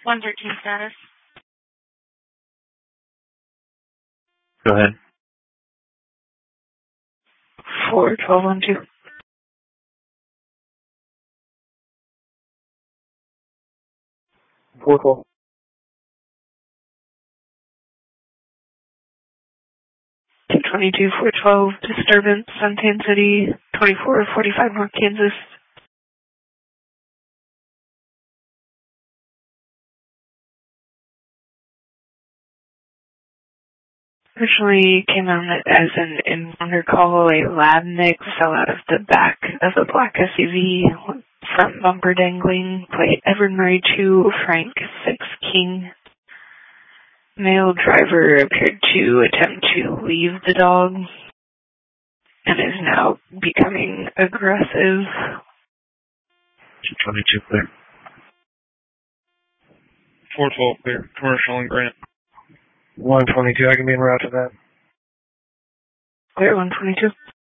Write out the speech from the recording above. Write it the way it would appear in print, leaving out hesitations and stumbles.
113 status. Go ahead. 41212. 412. 222, 412, disturbance, Suntan City, 2445 North Kansas. Originally came out as an encounter call. A lab mix fell out of the back of a black SUV, front bumper dangling, plate Edward Murray 2, Frank 6 King. Male driver appeared to attempt to leave the dog and is now becoming aggressive. 22 clear. 412 clear. Commercial and Grant. 122, I can be en route to that. Clear 122.